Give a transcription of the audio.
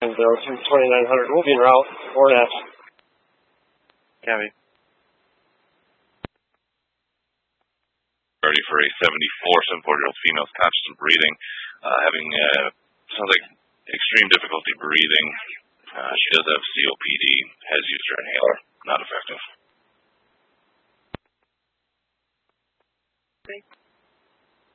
And 2900 will be en route, or next. Copy. Ready for a 74-year-old female's conscious and breathing, having, sounds like extreme difficulty breathing. She does have COPD, has used her inhaler, not effective. Okay.